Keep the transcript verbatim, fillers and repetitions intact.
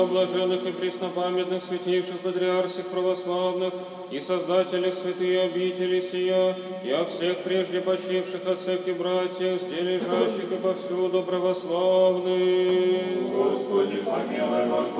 блаженных и преснопамятных святейших патриарсих православных и создателях святые обители сия, и о всех прежде почивших отцах и братьях, где лежащих и повсюду православных. Господи, помилуй, Господи.